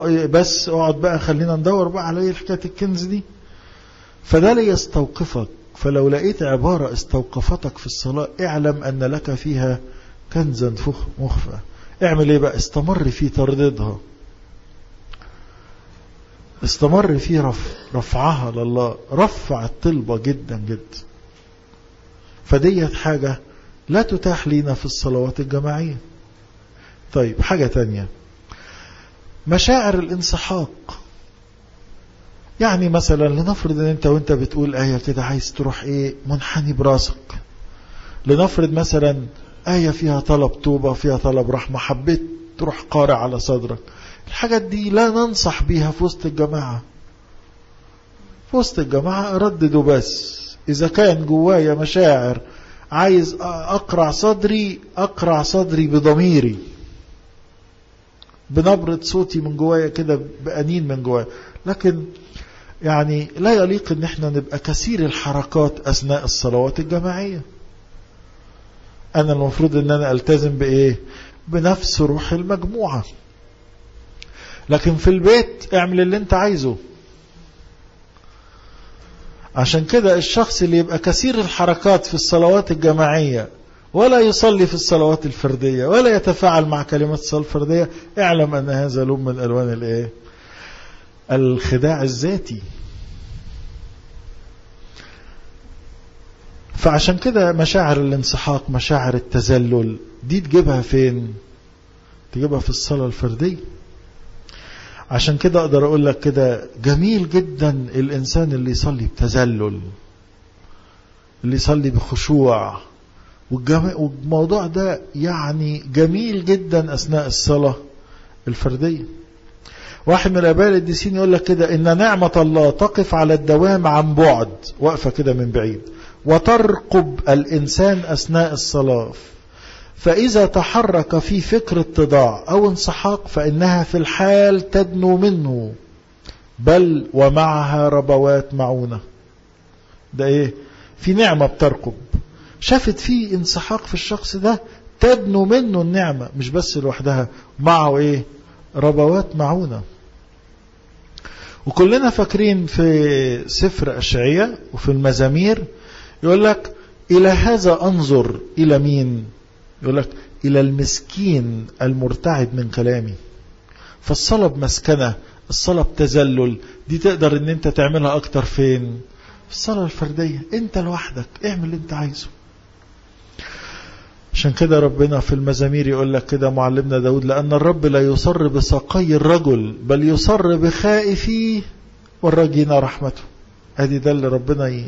بس اقعد بقى خلينا ندور بقى على ايه حكاية الكنز دي. فده ليستوقفك، فلو لقيت عبارة استوقفتك في الصلاة اعلم أن لك فيها كنزا مخفى. اعمل ايه بقى؟ استمر في ترددها، استمر في رفعها لله، رفع الطلبة جدا جدا. فديت حاجة لا تتاح لنا في الصلوات الجماعية. طيب حاجة تانية، مشاعر الانسحاق. يعني مثلا لنفرض ان انت وانت بتقول آية كده عايز تروح ايه منحني براسك. لنفرض مثلا آية فيها طلب توبة، فيها طلب رحمة، حبيت تروح قارع على صدرك. الحاجات دي لا ننصح بيها في وسط الجماعة. في وسط الجماعة أردده بس. إذا كان جوايا مشاعر عايز أقرع صدري بضميري، بنبرة صوتي من جوايا كده، بأنين من جوايا. لكن يعني لا يليق ان احنا نبقى كثير الحركات أثناء الصلوات الجماعية. أنا المفروض ان أنا ألتزم بإيه؟ بنفس روح المجموعة. لكن في البيت اعمل اللي انت عايزه. عشان كده الشخص اللي يبقى كثير الحركات في الصلوات الجماعية ولا يصلي في الصلوات الفردية ولا يتفاعل مع كلمات الصلاة الفردية، اعلم أن هذا لون من ألوان الايه؟ الخداع الذاتي. فعشان كده مشاعر الانسحاق، مشاعر التذلل دي تجيبها فين؟ تجيبها في الصلاة الفردية. عشان كده أقدر أقول لك كده جميل جدا الإنسان اللي يصلي بتذلل، اللي يصلي بخشوع، والموضوع ده يعني جميل جدا أثناء الصلاة الفردية. واحد من الآباء القديسين يقول لك كده إن نعمة الله تقف على الدوام عن بعد، واقفة كده من بعيد، وترقب الإنسان أثناء الصلاة. فإذا تحرك في فكر اتضاع أو انسحاق فإنها في الحال تدنو منه، بل ومعها ربوات معونة. ده إيه؟ في نعمة بترقب، شافت فيه انسحاق في الشخص ده، تدنو منه النعمة، مش بس لوحدها، معه إيه؟ ربوات معونة. وكلنا فاكرين في سفر أشعياء وفي المزامير يقول لك إلى هذا أنظر. إلى مين؟ يقول لك إلى المسكين المرتعد من كلامي. فالصلاة بمسكنة، الصلاة بتذلل، دي تقدر ان انت تعملها اكتر فين؟ في الصلاة الفردية، انت لوحدك اعمل اللي انت عايزه. عشان كده ربنا في المزامير يقول لك كده معلمنا داود لأن الرب لا يصر بساقي الرجل بل يصر بخائفيه والراجين رحمته. ادي ده اللي ربنا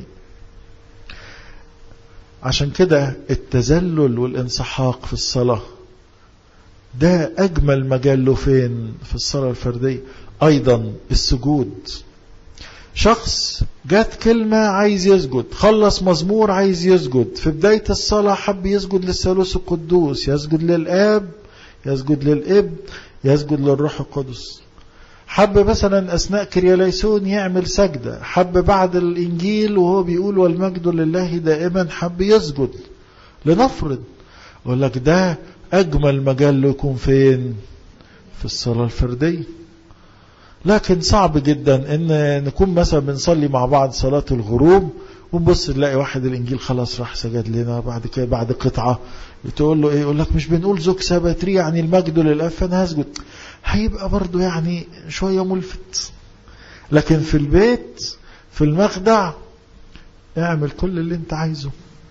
عشان كده التذلل والانسحاق في الصلاة ده أجمل مجال له فين؟ في الصلاة الفردية. أيضا السجود، شخص جات كلمة عايز يسجد، خلص مزمور عايز يسجد، في بداية الصلاة حب يسجد للثالوث القدوس، يسجد للآب، يسجد للابن، يسجد للروح القدس. حب مثلا أثناء كرياليسون يعمل سجدة، حب بعد الإنجيل وهو بيقول والمجد لله دائما حب يسجد. لنفرض أقول لك ده أجمل مجال له يكون فين؟ في الصلاة الفردية. لكن صعب جدا ان نكون مثلا بنصلي مع بعض صلاة الغروب ونبص نلاقي واحد الانجيل خلاص راح سجد لنا، بعد كده بعد قطعة تقول له ايه؟ يقول لك مش بنقول زوج سباتري يعني المجد للاب فانا هسجد. هيبقى برضو يعني شوية ملفت. لكن في البيت في المخدع اعمل كل اللي انت عايزه.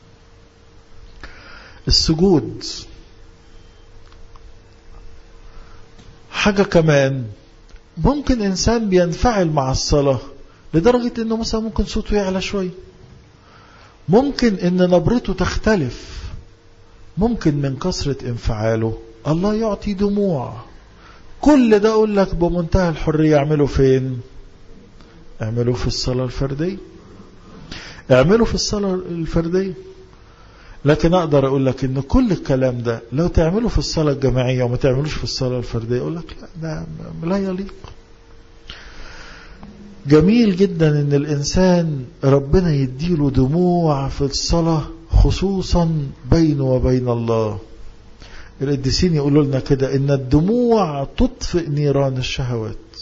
السجود حاجة كمان، ممكن إنسان بينفعل مع الصلاة لدرجة إنه مثلا ممكن صوته يعلى شوي، ممكن إن نبرته تختلف، ممكن من كثرة انفعاله الله يعطي دموع. كل ده أقول لك بمنتهى الحرية اعمله فين؟ اعمله في الصلاة الفردية، اعمله في الصلاة الفردية. لكن أقدر أقول لك إن كل الكلام ده لو تعمله في الصلاة الجماعية وما تعملوش في الصلاة الفردية أقول لك لا، ده لا يليق. جميل جدا إن الإنسان ربنا يديله دموع في الصلاة خصوصا بينه وبين الله. القديسين يقولوا لنا كده إن الدموع تطفئ نيران الشهوات.